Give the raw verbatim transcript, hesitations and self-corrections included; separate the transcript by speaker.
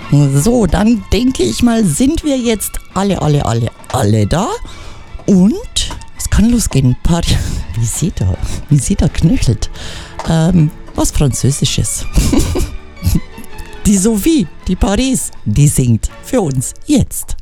Speaker 1: So, dann denke ich mal, sind wir jetzt alle, alle, alle, alle da. Und es kann losgehen. Party. Wie sieht er? Wie sieht er knöchelt? Ähm, was Französisches. Die Sophie, die Paris, die singt für uns jetzt.